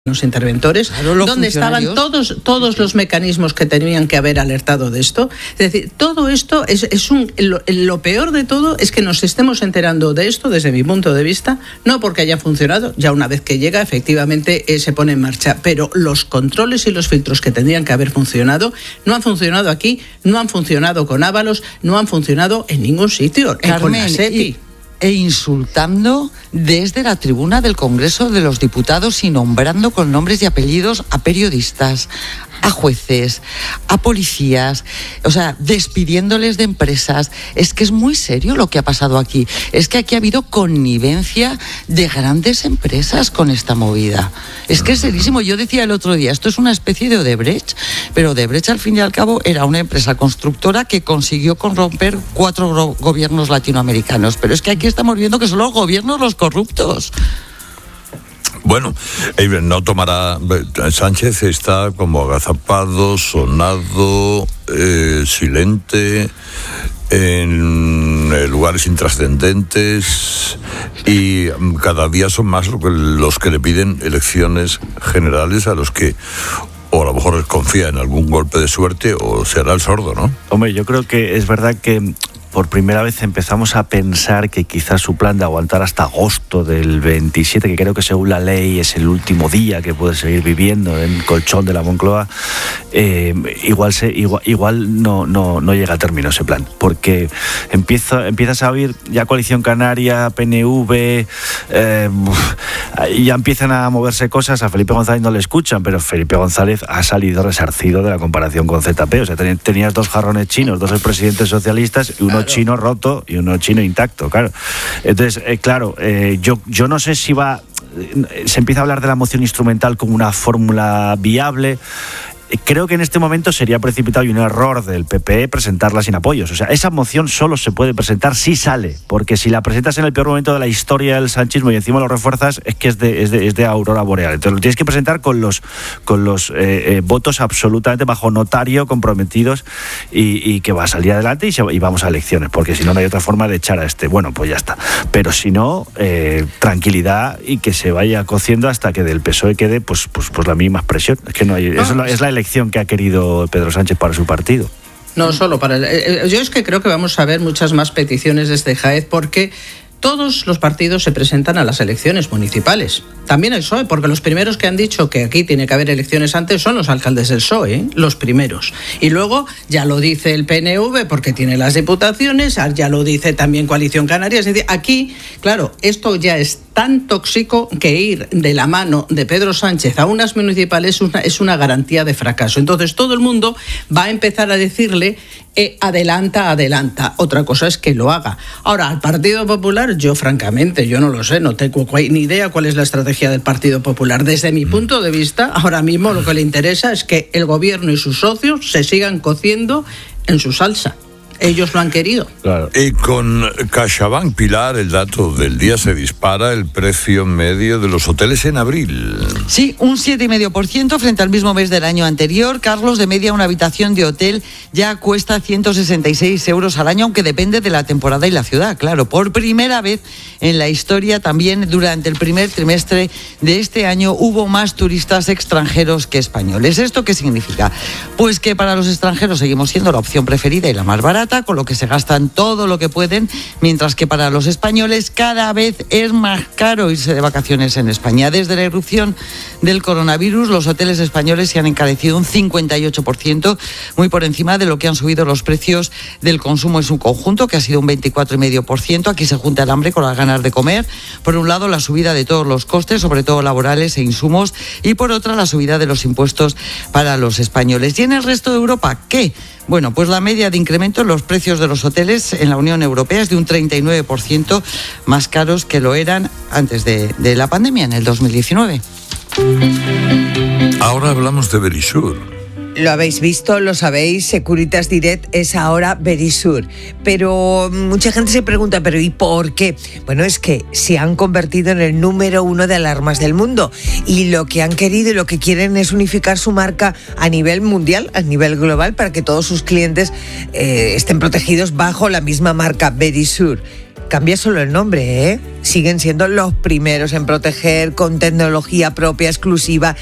los interventores, claro, donde estaban todos los mecanismos que tenían que haber alertado de esto. Es decir, todo esto lo peor de todo es que nos estemos enterando de esto desde mi punto de vista, no porque haya funcionado, ya una vez que llega efectivamente se pone en marcha, pero los controles y los filtros que tendrían que haber funcionado no han funcionado aquí, no han funcionado con Ábalos, no han funcionado en ningún sitio, con la SEPI. E insultando desde la tribuna del Congreso de los Diputados y nombrando con nombres y apellidos a periodistas, a jueces, a policías, o sea, despidiéndoles de empresas. Es que es muy serio lo que ha pasado aquí. Es que aquí ha habido connivencia de grandes empresas con esta movida. Es que es serísimo. Yo decía el otro día, esto es una especie de Odebrecht, pero Odebrecht al fin y al cabo era una empresa constructora que consiguió corromper 4 gobiernos latinoamericanos. Pero es que aquí estamos viendo que son los gobiernos los corruptos. Bueno, no tomará. Sánchez está como agazapado, sonado, silente, en lugares intrascendentes, y cada día son más los que le piden elecciones generales, a los que o a lo mejor confía en algún golpe de suerte o será el sordo, ¿no? Hombre, yo creo que es verdad que por primera vez empezamos a pensar que quizás su plan de aguantar hasta agosto del 27, que creo que según la ley es el último día que puede seguir viviendo en el colchón de la Moncloa, igual no llega a término ese plan, porque empiezas a oír ya Coalición Canaria, PNV, ya empiezan a moverse cosas. A Felipe González no le escuchan, pero Felipe González ha salido resarcido de la comparación con ZP. O sea, tenías 2 jarrones chinos, 2 expresidentes socialistas y uno chino roto y uno chino intacto, claro. Entonces, yo no sé si se empieza a hablar de la moción instrumental como una fórmula viable. Creo que en este momento sería precipitado y un error del PPE presentarla sin apoyos. O sea, esa moción solo se puede presentar si sale, porque si la presentas en el peor momento de la historia del sanchismo y encima lo refuerzas, es que es de aurora boreal. Entonces lo tienes que presentar con los votos absolutamente bajo notario comprometidos y que va a salir adelante y vamos a elecciones, porque si no hay otra forma de echar a este. Bueno, pues ya está. Pero si no, tranquilidad y que se vaya cociendo hasta que del PSOE quede pues la misma expresión. Es que no hay, es la elección que ha querido Pedro Sánchez para su partido. No solo para yo es que creo que vamos a ver muchas más peticiones desde Jaez, porque todos los partidos se presentan a las elecciones municipales. También el PSOE, porque los primeros que han dicho que aquí tiene que haber elecciones antes son los alcaldes del PSOE, los primeros. Y luego ya lo dice el PNV porque tiene las diputaciones, ya lo dice también Coalición Canaria. Es decir, aquí, claro, esto ya es tan tóxico que ir de la mano de Pedro Sánchez a unas municipales es una garantía de fracaso. Entonces todo el mundo va a empezar a decirle adelanta. Otra cosa es que lo haga. Ahora, al Partido Popular, yo francamente, yo no lo sé, no tengo ni idea cuál es la estrategia del Partido Popular. Desde mi punto de vista, ahora mismo lo que le interesa es que el gobierno y sus socios se sigan cociendo en su salsa. Ellos lo han querido. Claro. Y con CaixaBank, Pilar, el dato del día, se dispara el precio medio de los hoteles en abril. Sí, un 7,5% frente al mismo mes del año anterior. Carlos, de media una habitación de hotel ya cuesta 166 euros al año, aunque depende de la temporada y la ciudad, claro. Por primera vez en la historia, también durante el primer trimestre de este año, hubo más turistas extranjeros que españoles. ¿Esto qué significa? Pues que para los extranjeros seguimos siendo la opción preferida y la más barata, con lo que se gastan todo lo que pueden, mientras que para los españoles cada vez es más caro irse de vacaciones en España. Desde la irrupción del coronavirus, los hoteles españoles se han encarecido un 58%, muy por encima de lo que han subido los precios del consumo en su conjunto, que ha sido un 24,5%. Aquí se junta el hambre con las ganas de comer. Por un lado, la subida de todos los costes, sobre todo laborales e insumos, y por otra, la subida de los impuestos para los españoles. ¿Y en el resto de Europa qué? Bueno, pues la media de incremento en los precios de los hoteles en la Unión Europea es de un 39% más caros que lo eran antes de la pandemia, en el 2019. Ahora hablamos de Verisur. Lo habéis visto, lo sabéis, Securitas Direct es ahora Verisur. Pero mucha gente se pregunta, ¿pero y por qué? Bueno, es que se han convertido en el número 1 de alarmas del mundo. Y lo que han querido y lo que quieren es unificar su marca a nivel mundial, a nivel global, para que todos sus clientes estén protegidos bajo la misma marca Verisur. Cambia solo el nombre, ¿eh? Siguen siendo los primeros en proteger con tecnología propia, exclusiva